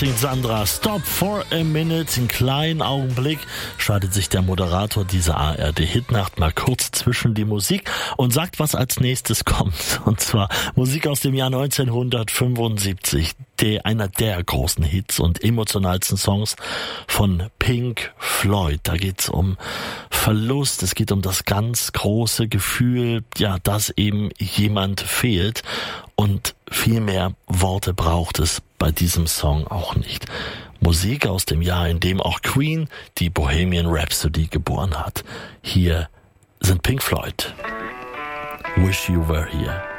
singt Sandra Stop for a Minute. Einen kleinen Augenblick schaltet sich der Moderator dieser ARD-Hitnacht mal kurz zwischen die Musik und sagt, was als nächstes kommt. Und zwar Musik aus dem Jahr 1975. Einer der großen Hits und emotionalsten Songs von Pink Floyd. Da geht's um Verlust, es geht um das ganz große Gefühl, ja, dass eben jemand fehlt, und viel mehr Worte braucht es bei diesem Song auch nicht. Musik aus dem Jahr, in dem auch Queen die Bohemian Rhapsody geboren hat. Hier sind Pink Floyd. Wish You Were Here.